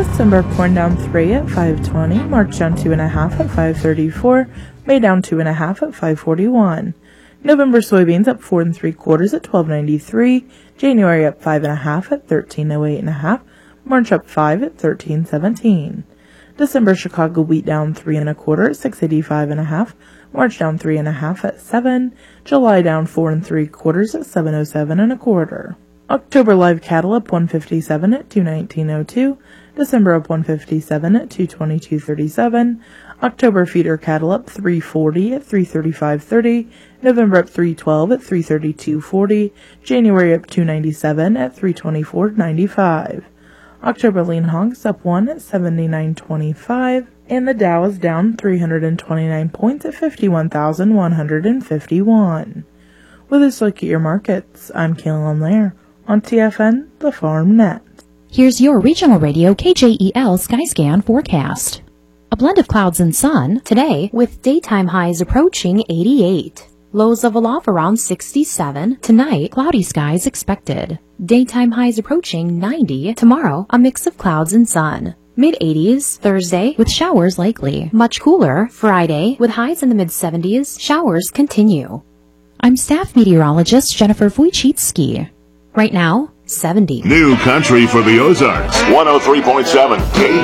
December corn down 3 at 520, March down 2.5 at 534, May down 2.5 at 541. November soybeans up 4 3/4 at 12.93, January up 5.5 at 13.08.5, March up 5 at 13.17. December Chicago wheat down 3 1/4 at 685.5, March down 3 1/2 at 7, July down 4 3/4 at 707 1/4. October live cattle up 157 at 219.02, December up 157 at 222.37, October feeder cattle up 340 at 335.30, November up 312 at 332.40, January up 297 at 324.95. October lean hogs up 1 at 79.25, and the Dow is down 329 points at 51,151. With this look at your markets, I'm Kaylin Lair on TFN, the Farm Net. Here's your regional radio KJEL Skyscan forecast. A blend of clouds and sun today with daytime highs approaching 88. Lows level off around 67. Tonight, cloudy skies expected. Daytime highs approaching 90. Tomorrow, a mix of clouds and sun. Mid-80s Thursday with showers likely. Much cooler Friday with highs in the mid-70s. Showers continue. I'm staff meteorologist Jennifer Wojcicki. Right now, 70. New country for the Ozarks. 103.7